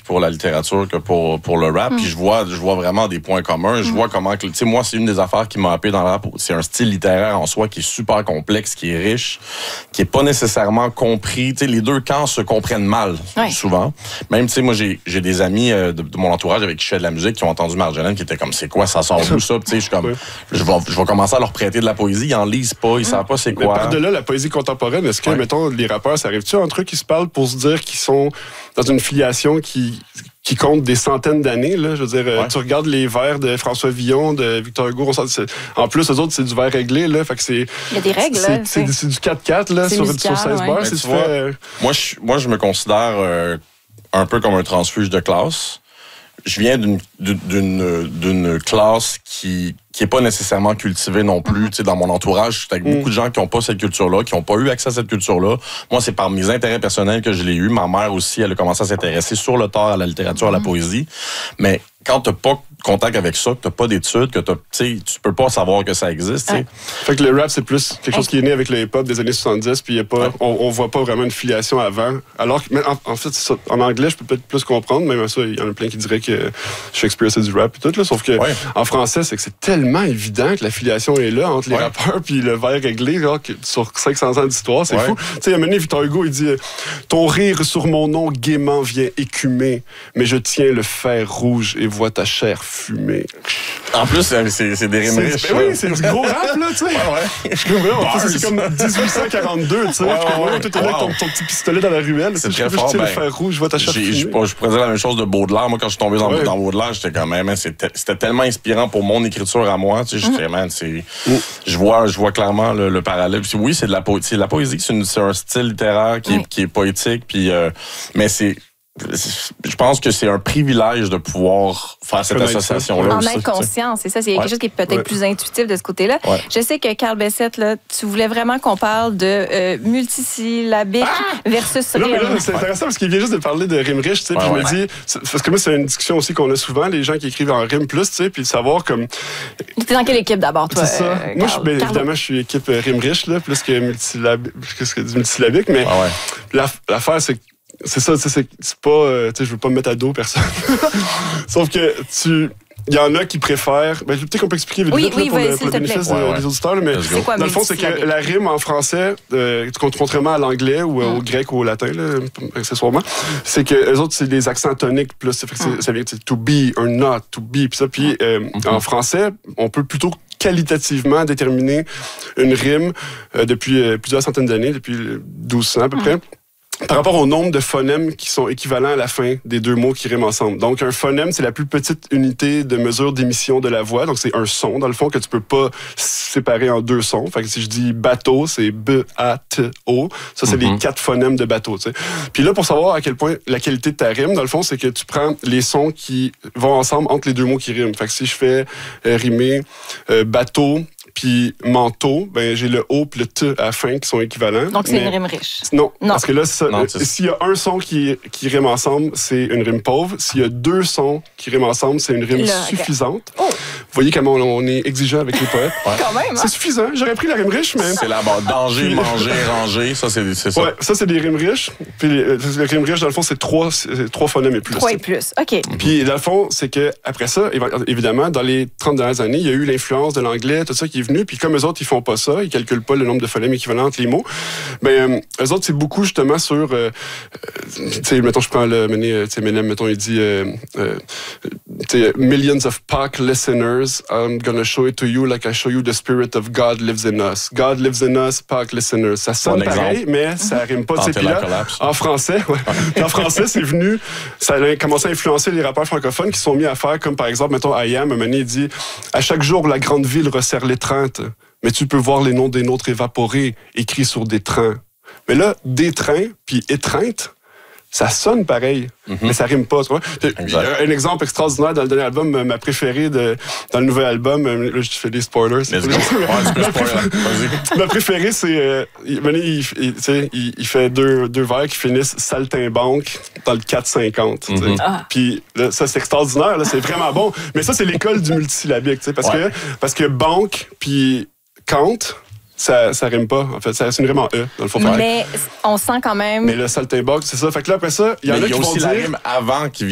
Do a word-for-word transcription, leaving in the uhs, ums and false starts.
pour la littérature que pour, pour le rap. Mm. Puis je vois, je vois vraiment des points communs. Je mm. vois comment... Tu sais, moi, c'est une des affaires qui m'a happé dans le rap. C'est un style littéraire en soi qui est super complexe, qui est riche, qui est pas nécessairement compris. Tu sais, les deux camps se comprennent mal, ouais. souvent. Même, tu sais, moi, j'ai, j'ai des amis de, de mon entourage avec qui je fais de la musique qui ont entendu Marjolaine qui étaient comme, c'est quoi, ça sort d'où ça? Tu sais, je suis comme, je vais, je vais commencer à leur prêter de la poésie. Ils en lisent pas, ils mm. savent pas c'est quoi. Mais par-delà la poésie contemporaine, est-ce que, ouais. mettons, les rappeurs, ça arrive-tu entre eux qui se parlent pour se dire qu'ils sont dans une filiation qui... qui compte des centaines d'années, là. Je veux dire, ouais. tu regardes les vers de François Villon, de Victor Hugo, on sent, en plus, eux autres, c'est du vers réglé, là. Fait que c'est. Il y a des règles, c'est, là. C'est, c'est, c'est du quatre quatre, là, sur, musical, sur seize ouais. bars. C'est tu vois, fait, euh... moi, je, moi, je me considère euh, un peu comme un transfuge de classe. Je viens d'une, d'une, d'une classe qui qui est pas nécessairement cultivée non plus. Mm-hmm. Tu sais, dans mon entourage, je suis avec mm. beaucoup de gens qui ont pas cette culture-là, qui ont pas eu accès à cette culture-là. Moi, c'est par mes intérêts personnels que je l'ai eu. Ma mère aussi, elle a commencé à s'intéresser sur le tard à la littérature, mm. à la poésie. Mais quand t'as pas contact avec ça, que t'as pas d'études, que t'as, tu sais, tu peux pas savoir que ça existe. Ouais. Fait que le rap, c'est plus quelque chose qui est né avec le hip-hop des années soixante-dix, puis y a pas, ouais. on, on voit pas vraiment une filiation avant. Alors que, en, en fait, ça, en anglais, je peux peut-être plus comprendre. Même ça, il y en a plein qui diraient que Shakespeare c'est du rap et tout là. Sauf que ouais. en français, c'est que c'est tellement évident que la filiation est là entre les ouais. rappeurs puis le vers réglé, genre, sur cinq cents ans d'histoire, c'est ouais. fou. Tu sais, à un moment donné, Victor Hugo, il dit « Ton rire sur mon nom gaiement vient écumer, mais je tiens le fer rouge et vois ta chair fumer. » En plus, c'est, c'est des rimes riches. Ben oui, c'est du gros rap, là, tu sais. Ouais, ouais. Je comprends. En plus, c'est comme dix-huit cent quarante-deux, tu sais. Ouais, ouais, ouais. Tu es là avec ton, ton petit pistolet dans la ruelle. C'est très fort. Je tiens ben, le fer rouge, je vois ta chair fumer. Je pourrais dire la même chose de Baudelaire. Moi, quand je suis tombé dans, ouais. dans Baudelaire, j'étais quand même, hein, c'était, c'était tellement inspirant pour mon écriture à moi, tu sais. J'étais, man, c'est, mm. je vois, je vois clairement le, le parallèle. Puis, oui, c'est de la poésie. C'est de la poésie, c'est, une, c'est un style littéraire qui, ouais. est, qui est poétique, puis, euh, mais c'est, je pense que c'est un privilège de pouvoir faire cette association-là. En être conscient, c'est ça. C'est ouais. quelque chose qui est peut-être ouais. plus intuitif de ce côté-là. Ouais. Je sais que Carl Bessette, là, tu voulais vraiment qu'on parle de euh, multisyllabique ah! versus rime. Non, mais là, c'est intéressant parce qu'il vient juste de parler de rime riche, tu sais. Ouais, puis ouais. je me dis, parce que moi, c'est une discussion aussi qu'on a souvent, les gens qui écrivent en rime plus, tu sais, puis de savoir comme. T'es dans quelle équipe d'abord, toi? C'est ça. Euh, moi, je, ben, évidemment, je suis équipe rime riche, là, plus que multisyllabique, plus que du multisyllabique, mais ah ouais. la, l'affaire, c'est que c'est ça, c'est, c'est pas... Euh, tu sais, je veux pas me mettre à dos personne. Sauf que tu... Il y en a qui préfèrent... Ben, peut-être qu'on peut expliquer vite, oui, vite oui, là, pour, oui, le, pour le bénéfice ouais, ouais. des auditeurs. Là, mais quoi, dans le fond, c'est que la rime en français, euh, contrairement à l'anglais ou mm. au grec ou au latin, là, accessoirement, c'est que les autres, c'est des accents toniques. Plus, ça, fait que mm. ça vient de to be or not, to be. Puis ça, puis euh, mm-hmm. en français, on peut plutôt qualitativement déterminer une rime euh, depuis euh, plusieurs centaines d'années, depuis douze cents à peu mm. près. Par rapport au nombre de phonèmes qui sont équivalents à la fin des deux mots qui riment ensemble. Donc, un phonème, c'est la plus petite unité de mesure d'émission de la voix. Donc, c'est un son, dans le fond, que tu peux pas séparer en deux sons. Fait que si je dis bateau, c'est B A T O. Ça, c'est mm-hmm. les quatre phonèmes de bateau, tu sais. Puis là, pour savoir à quel point la qualité de ta rime, dans le fond, c'est que tu prends les sons qui vont ensemble entre les deux mots qui riment. Fait que si je fais euh, rimer euh, bateau, puis manteau, ben j'ai le O puis le T à la fin qui sont équivalents. Donc, c'est mais... une rime riche. Non, non. Parce que là, ça, non, euh, s'il y a un son qui, qui rime ensemble, c'est une rime pauvre. S'il y a deux sons qui riment ensemble, c'est une rime là, suffisante. Okay. Oh. Vous voyez comment on, on est exigeant avec les poètes. Ouais. Quand même, hein? C'est suffisant. J'aurais pris la rime riche, mais... C'est là-bas. Danger, manger, ranger, ça, c'est, c'est ça. Ouais, ça, c'est des rimes riches. Puis les, les rimes riches, dans le fond, c'est trois, c'est trois phonèmes et plus. Trois et plus, OK. Mm-hmm. Puis dans le fond, c'est que après ça, évidemment, dans les trente dernières années, il y a eu l'influence de l'anglais, tout ça qui est venu. Puis comme eux autres, ils font pas ça, ils calculent pas le nombre de phonèmes équivalents entre les mots. Ben, euh, eux autres, c'est beaucoup justement sur, euh, tu sais, mettons, je prends le, tu sais, Menem, mettons, il dit, euh, euh, tu sais, millions of P A C listeners, I'm gonna show it to you like I show you the spirit of God lives in us. God lives in us, P A C listeners. Ça sonne bon pareil, exemple. Mais ça rime pas. Puis là, en français, ouais, en français, c'est venu, ça a commencé à influencer les rappeurs francophones qui sont mis à faire, comme par exemple, mettons, I Am, un moment, il dit, à chaque jour, la grande ville resserre l'étreinte. Mais tu peux voir les noms des nôtres évaporés, écrits sur des trains. Mais là, des trains, puis étreinte, ça sonne pareil, mm-hmm. mais ça rime pas. Tu vois? Un exemple extraordinaire dans le dernier album, ma préférée de, dans le nouvel album, là, je fais des spoilers. C'est ouais, ma préférée, c'est... Euh, il, il, il, il fait deux, deux vers qui finissent saltimbanque dans le quatre cinquante. Mm-hmm. Ah. Puis là, ça, c'est extraordinaire, là, c'est vraiment bon. Mais ça, c'est l'école du multisyllabique, parce, ouais. que, parce que banque, puis Kant, ça, ça rime pas, en fait. Ça, c'est une rime en E, dans le fond. Mais on sent quand même... Mais le saltimbanque, c'est ça. Fait que là, après ça, il y en a qui vont dire... Il y a aussi la rime avant qui vient.